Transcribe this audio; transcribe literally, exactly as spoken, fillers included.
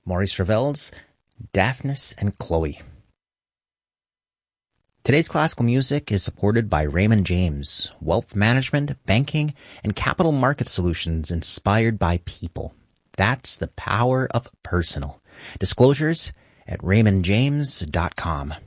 Maurice Ravel's Daphnis and Chloe. Today's classical music is supported by Raymond James, wealth management, banking, and capital market solutions inspired by people. That's the power of personal. Disclosures at raymond james dot com.